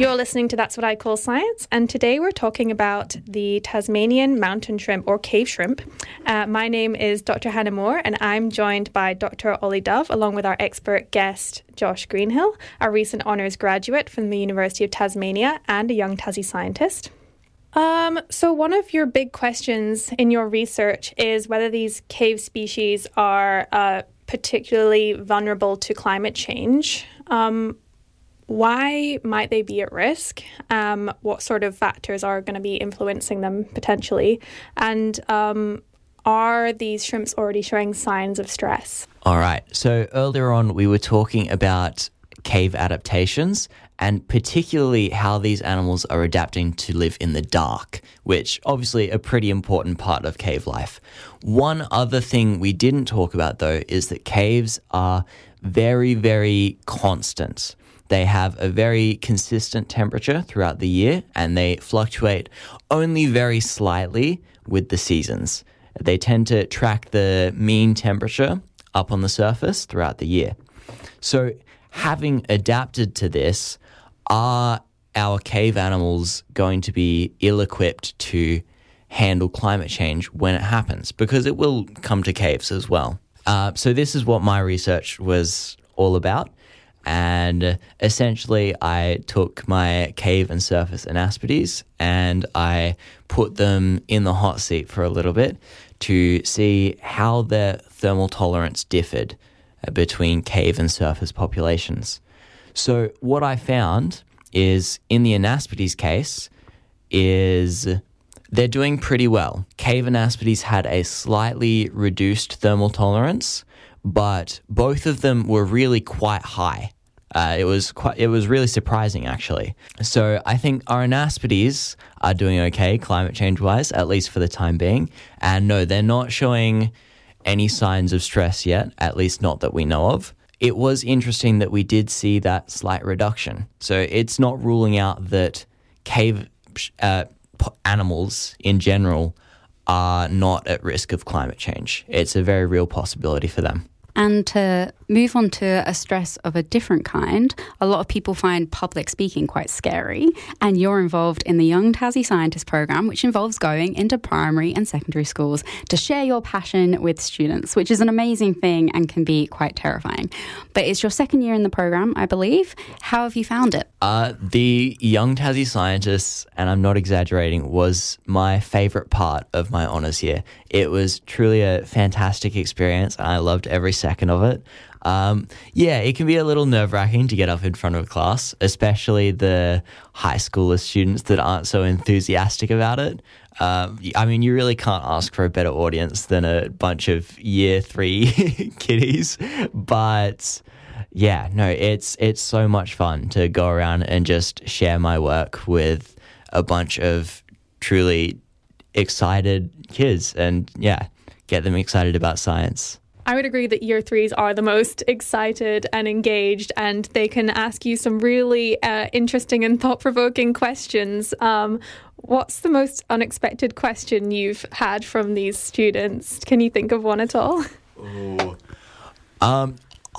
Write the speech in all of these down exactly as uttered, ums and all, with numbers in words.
You're listening to That's What I Call Science, and today we're talking about the Tasmanian mountain shrimp or cave shrimp. Uh, my name is Doctor Hannah Moore, and I'm joined by Doctor Ollie Dove, along with our expert guest Josh Greenhill, a recent honours graduate from the University of Tasmania and a young Tassie scientist. Um, so one of your big questions in your research is whether these cave species are uh, particularly vulnerable to climate change. Um, Why might they be at risk? Um, what sort of factors are going to be influencing them potentially? And um, are these shrimps already showing signs of stress? All right. So earlier on, we were talking about cave adaptations and particularly how these animals are adapting to live in the dark, which obviously a pretty important part of cave life. One other thing we didn't talk about, though, is that caves are very, very constant. They have a very consistent temperature throughout the year, and they fluctuate only very slightly with the seasons. They tend to track the mean temperature up on the surface throughout the year. So having adapted to this, are our cave animals going to be ill-equipped to handle climate change when it happens? Because it will come to caves as well. Uh, so this is what my research was all about. And essentially, I took my cave and surface anaspides and I put them in the hot seat for a little bit to see how their thermal tolerance differed between cave and surface populations. So what I found is, in the anaspides case, is they're doing pretty well. Cave anaspides had a slightly reduced thermal tolerance, but both of them were really quite high. Uh, it was quite, it was really surprising, actually. So I think our anaspides are doing okay climate change-wise, at least for the time being. And no, they're not showing any signs of stress yet, at least not that we know of. It was interesting that we did see that slight reduction. So it's not ruling out that cave uh, animals in general are not at risk of climate change. It's a very real possibility for them. And to move on to a stress of a different kind, a lot of people find public speaking quite scary, and you're involved in the Young Tassie Scientist program, which involves going into primary and secondary schools to share your passion with students, which is an amazing thing and can be quite terrifying. But it's your second year in the program, I believe. How have you found it? Uh, the Young Tassie Scientists, and I'm not exaggerating, was my favourite part of my honours year. It was truly a fantastic experience, and I loved every second of it. Um, yeah, it can be a little nerve-wracking to get up in front of a class, especially the high schooler students that aren't so enthusiastic about it. Um, I mean, you really can't ask for a better audience than a bunch of year three kiddies. But yeah, no, it's it's so much fun to go around and just share my work with a bunch of truly excited kids and, yeah, get them excited about science. I would agree that year threes are the most excited and engaged, and they can ask you some really uh, interesting and thought-provoking questions. Um, what's the most unexpected question you've had from these students? Can you think of one at all? Ooh. Um,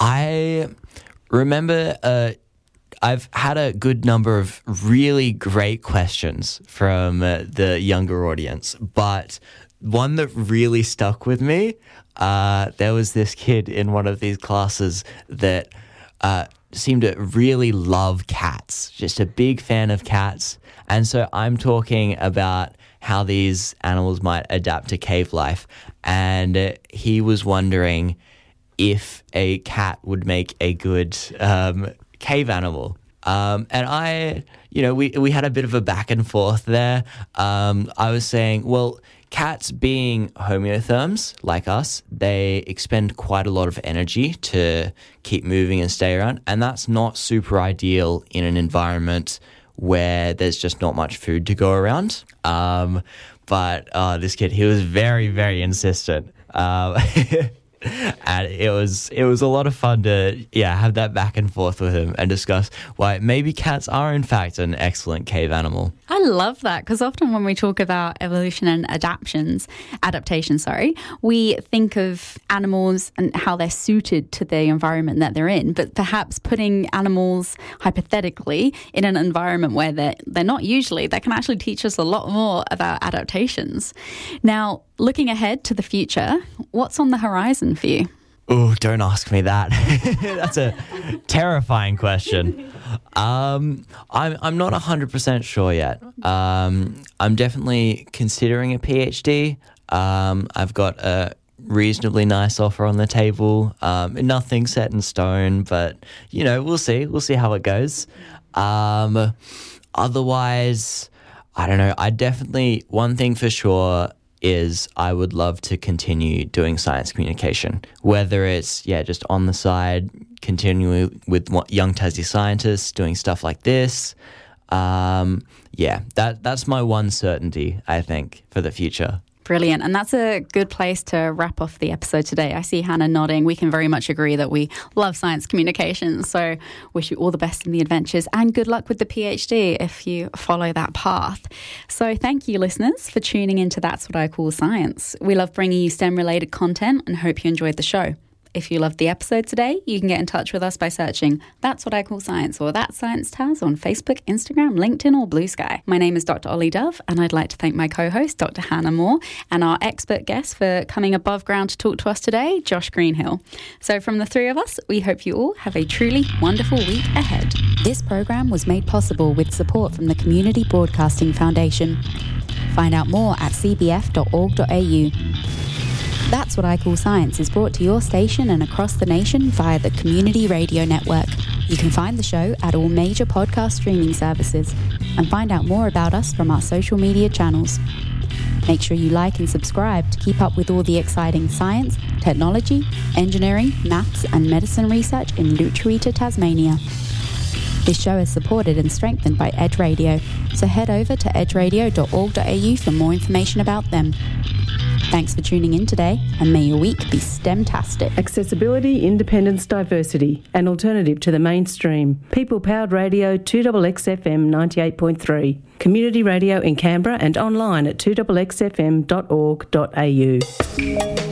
I remember uh, I've had a good number of really great questions from uh, the younger audience, but one that really stuck with me, uh, there was this kid in one of these classes that uh, seemed to really love cats, just a big fan of cats. And so I'm talking about how these animals might adapt to cave life. And uh, he was wondering if a cat would make a good um, cave animal. Um, and I, you know, we, we had a bit of a back and forth there. Um, I was saying, well, cats being homeotherms like us, they expend quite a lot of energy to keep moving and stay around. And that's not super ideal in an environment where there's just not much food to go around. Um, but uh, this kid, he was very, very insistent. Um, And it was it was a lot of fun to yeah have that back and forth with him and discuss why maybe cats are in fact an excellent cave animal. I love that, because often when we talk about evolution and adaptations, adaptation, sorry, we think of animals and how they're suited to the environment that they're in, but perhaps putting animals hypothetically in an environment where they're, they're not usually, that can actually teach us a lot more about adaptations. Now, looking ahead to the future, what's on the horizon for you? Oh, don't ask me that. That's a terrifying question. Um, I'm I'm not one hundred percent sure yet. Um, I'm definitely considering a PhD. Um, I've got a reasonably nice offer on the table. Um, nothing set in stone, but, you know, we'll see. We'll see how it goes. Um, otherwise, I don't know. I definitely, one thing for sure is I would love to continue doing science communication, whether it's, yeah, just on the side, continuing with Young Tassie Scientists, doing stuff like this. Um, yeah, that that's my one certainty, I think, for the future. Brilliant. And that's a good place to wrap off the episode today. I see Hannah nodding. We can very much agree that we love science communication. So wish you all the best in the adventures and good luck with the PhD if you follow that path. So thank you, listeners, for tuning into That's What I Call Science. We love bringing you STEM-related content and hope you enjoyed the show. If you loved the episode today, you can get in touch with us by searching That's What I Call Science or That's Science Taz on Facebook, Instagram, LinkedIn or Blue Sky. My name is Doctor Ollie Dove, and I'd like to thank my co-host, Doctor Hannah Moore, and our expert guest for coming above ground to talk to us today, Josh Greenhill. So from the three of us, we hope you all have a truly wonderful week ahead. This program was made possible with support from the Community Broadcasting Foundation. Find out more at c b f dot org dot a u. That's What I Call Science is brought to your station and across the nation via the Community Radio Network. You can find the show at all major podcast streaming services and find out more about us from our social media channels. Make sure you like and subscribe to keep up with all the exciting science, technology, engineering, maths and medicine research in Lutruwita, Tasmania. This show is supported and strengthened by Edge Radio, so head over to edge radio dot org dot a u for more information about them. Thanks for tuning in today, and may your week be STEM-tastic. Accessibility, independence, diversity, an alternative to the mainstream. People-powered radio, two X X F M ninety-eight point three. Community radio in Canberra and online at two X X F M dot org dot a u.